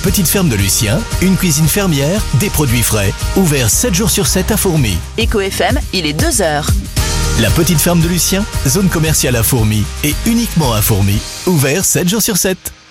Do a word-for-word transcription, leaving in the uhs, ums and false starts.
petite ferme de Lucien, une cuisine fermière, des produits frais. Ouvert sept jours sur sept à Fourmies. Éco F M, il est deux heures. La petite ferme de Lucien, zone commerciale à Fourmies et uniquement à Fourmies. Ouvert sept jours sur sept.